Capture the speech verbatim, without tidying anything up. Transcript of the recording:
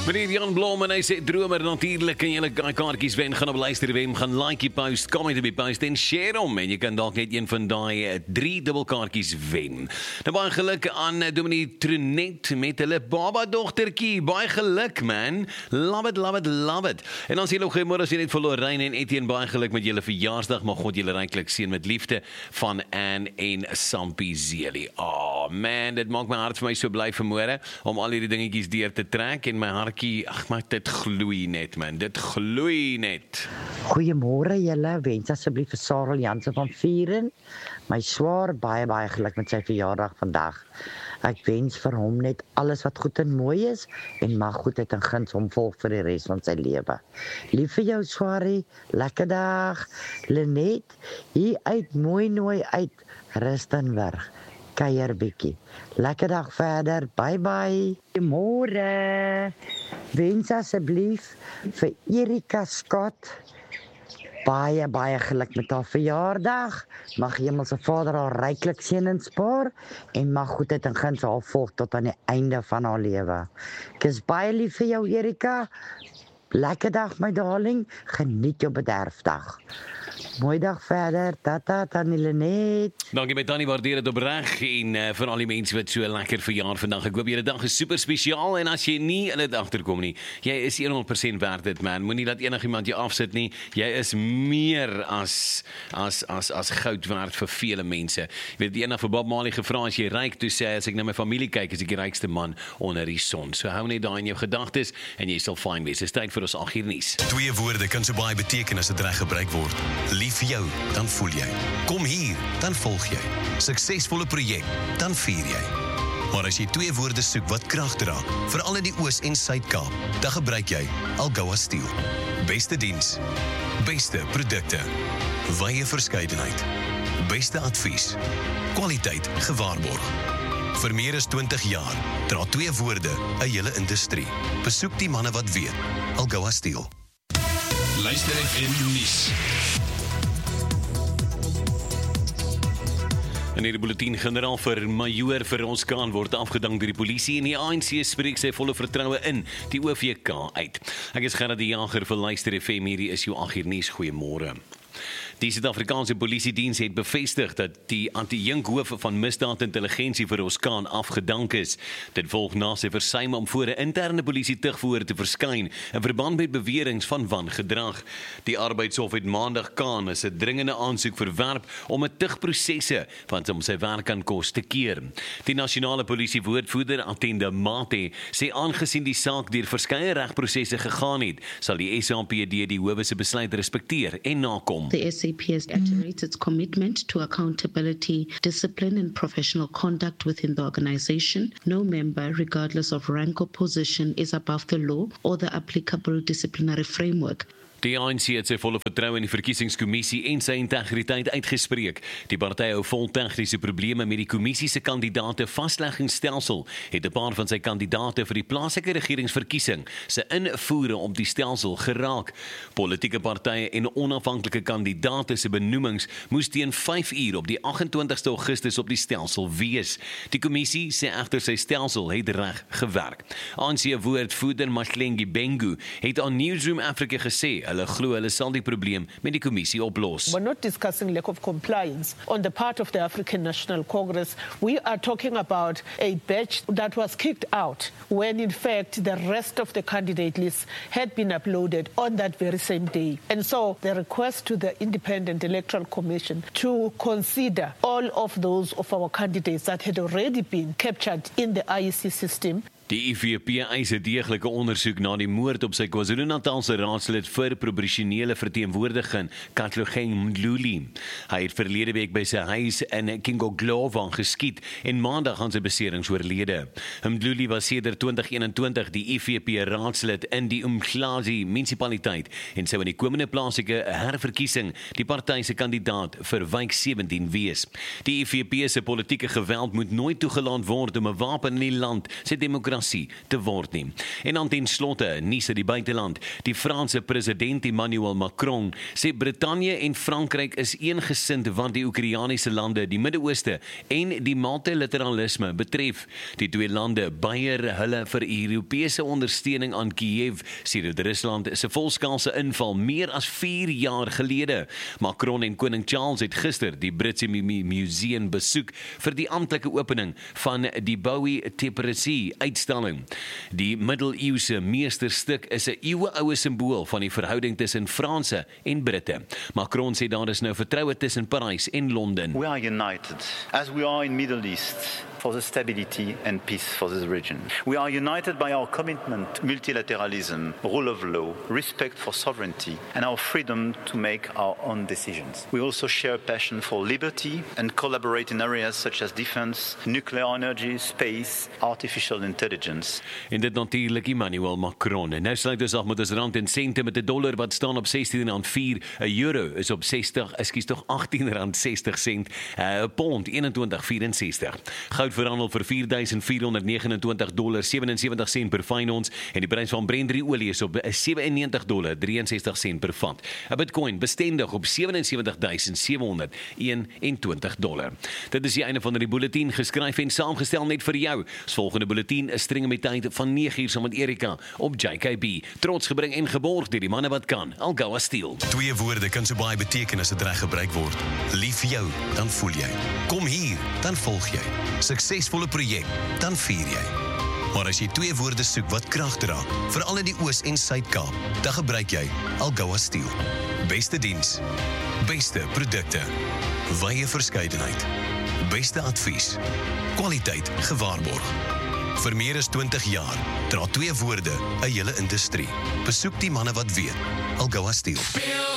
Meneer Jan Blom en hy sê dromer natuurlik kan julle kaartjies wen, gaan op luister wem, gaan like die post, comment op die post en share hom en jy kan dalk net een van daai drie dubbelkaartjies wen. Nou baie geluk aan Dominique Trunet met hulle baba dogtertjie. Baie geluk man. Love it, love it, love it. En dan sê hulle goeiemôre as jy net verloor Rein en Etienne, baie geluk met julle verjaarsdag. Mag God julle ryklik seën met liefde van Anne en Sampie Zeli. Oh man, dit maak my hart vir my so bly vanmôre om al hierdie dingetjies deur te trek en my hart ag maar dit gloei net man, dit gloei net. Goeiemôre julle, wens asseblief vir Sarel Jansen van Vieren, my swaar baie baie geluk met sy verjaardag vandag. Ek wens vir hom net alles wat goed en mooi is en mag goedheid en guns hom volg vir die res van sy lewe. Lief vir jou swaarie, lekker dag. Lenet, hier uit mooi nooi uit Rustenburg. Kuier bietjie. Lekker dag verder. Bye bye. Goeiemôre. Wens asseblief vir Erika Scott baie baie geluk met haar verjaardag. Mag Hemelse Vader haar ryklik seën en spaar en mag goedheid en guns haar volg tot aan die einde van haar lewe. Ek is baie lief vir jou Erika. Lekker dag my darling. Geniet jou bederfdag. Mooi dag verder, tata, Tannie Lenet. Dankie met Tannie, waardeer dit opreg en uh, vir al die mense wat so lekker verjaar vandag. Ek hoop julle dag is super spesiaal en as jy nie in dit agterkom nie, jy is honderd persent werd dit man. Moenie dat enigiemand jou afsit nie. Jy is meer as as as as goud werd vir vele mense. Jy weet eendag vir Bob Marley gevra as jy ryk, toe sê hy as ek na my familie kyk, is ek die rykste man onder die son. So hou net daai in jou gedagtes en jy sal fyn wees. Dis tyd vir ons agt uur nuus. Twee woorde kan so baie beteken as dit reg gebruik word. Lief vir jou, dan voel jy. Kom hier, dan volg jy. Suksesvolle projek, dan vier jy. Maar as jy twee woorde soek wat krag dra, veral in die Oos en Suid-Kaap, dan gebruik jy Algoa Steel. Beste diens, beste produkte, wye verskeidenheid, beste advies, kwaliteit gewaarborg. Vir meer as twintig jaar dra twee woorde 'n hele industrie. Besoek die manne wat weet. Algoa Steel. Luister F M nuus. En hierdie bulletin generaal vir majoor vir ons kan word afgedank deur die polisie en die A N C spreek sy volle vertroue in die O V K uit. Ek is Gerard die Jager vir Luister F M, hierdie is jou agt uur nuus. Goeiemôre. Die Suid-Afrikaanse Polisiediens het bevestig dat die anti-jinkhoof van misdaadintelligensie vir ons kan afgedank is. Dit volg na sy versuim om voor 'n interne polisie tugverhoor te verskyn in verband met beweringe van wangedrag. Die Arbeidshof het maandag Kaan as 'n dringende aansoek verwerp om 'n tugprosesse van hom sy werk aan kos te keer. Die nasionale polisie woordvoerder Atenda Mate sê aangesien die saak deur verskeie regprosesse gegaan het, sal die S A P D die howe se besluit respekteer en nakom. The S A P has reiterated its commitment to accountability, discipline and professional conduct within the organization. No member, regardless of rank or position, is above the law or the applicable disciplinary framework. Die A N C het sy volle vertroue in die verkiesingskommissie en sy integriteit uitgespreek. Die party hou vol tegniese probleme met die kommissie se kandidaate vasleggingsstelsel. Het 'n paar van sy kandidaate vir die plaaslike regeringsverkiesing se invoere op die stelsel geraak. Politieke partye en onafhanklike kandidaate se benoemings moes teen vyf uur op die agt-en-twintigste Augustus op die stelsel wees. Die kommissie sê egter sy stelsel het reg gewerk. A N C woordvoerder Mahlengi Bengu het aan Newsroom Africa gesê hulle glo hulle sal die probleem met die kommissie oplos. We're not discussing lack of compliance on the part of the African National Congress. We are talking about a batch that was kicked out when in fact the rest of the candidate list had been uploaded on that very same day. And so the request to the Independent Electoral Commission to consider all of those of our candidates that had already been captured in the I E C system. Die I V P eis 'n deeglike ondersoek na die moord op sy KwaZulu-Natalse raadslid vir proporsionele verteenwoordiging, Katlogeng Mdluli. Hy het verlede week by sy huis in Kingoglowa geskiet en maandag aan sy beserings oorlede. Mdluli was sedert twintig eenentwintig die I V P raadslid in die Umhlazi munisipaliteit en sou in die komende plaaslike herverkiesing die party se kandidaat vir wijk sewentien wees. Die I V P se politieke geweld moet nooit toegelaat word om 'n wapen in die land se demokrasie te word nie. En dan ten slotte, nuus uit die buiteland. Die Franse president president Emmanuel Macron sê Brittanje en Frankryk is eengesind wat die Oekraïense lande, die Midde-Ooste en die multilateralisme betref. Die twee lande baier hulle vir Europese ondersteuning aan Kiev, sedert Rusland se volskaalse inval meer as vier jaar gelede. Macron en koning Charles het gister die Britse Museum besoek vir die amptelike opening van die Bowie Teperesie uitstalling. Die middeleeuse meesterstuk is 'n eeueoue simbool van die verhouding tussen Franse en Britte. Macron sê daar is nou vertroue tussen Parys en Londen. We are united, as we are in Middle East, for the stability and peace for this region. We are united by our commitment to multilateralism, rule of law, respect for sovereignty, and our freedom to make our own decisions. We also share a passion for liberty and collaborate in areas such as defense, nuclear energy, space, artificial intelligence. En dit natuurlik Emmanuel Macron. En nou sluit ons af met ons rand en sente met 'n dollar wat staan op sestien rand vier, 'n euro is op sestig, ekskuus tog agttien rand sestig sent, 'n pond eenentwintig vyf-en-sestig. Goud verhandel vir vier duisend vier honderd negenentwintig dollar sewensewentig sent per fyn ons en die prys van Brent olie is op sewennegentig dollar drieënsestig sent per vat. 'n Bitcoin bestendig op sewensewentig duisend sewe honderd eenentwintig dollar. Dit is die einde van die bulletin, geskryf en saamgestel net vir jou. Ons volgende bulletin is streng met tyd van nege uur saam met Erika op J K B. Trots gebring en geborg deur die manne wat kan. Algoa Steel. Twee woorde kan so baie beteken as dit reg gebruik word. Lief vir jou, dan voel jy. Kom hier, dan volg jy. Suksesvolle projek, dan vier jy. Maar as jy twee woorde soek wat krag dra, veral in die Oos- en Suid-Kaap, dan gebruik jy Algoa Steel. Beste diens, beste produkte, wye verskeidenheid, beste advies, kwaliteit gewaarborg. Vir meer as twintig jaar dra twee woorde 'n hele industrie. Besoek die manne wat weet. Algoa Steel.